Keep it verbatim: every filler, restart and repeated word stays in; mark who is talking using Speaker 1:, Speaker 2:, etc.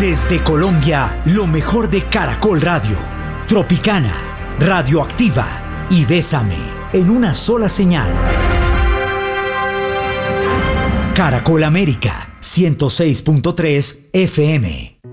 Speaker 1: Desde Colombia, lo mejor de Caracol Radio, Tropicana, Radioactiva y Bésame, en una sola señal. Caracol América, ciento seis punto tres F M.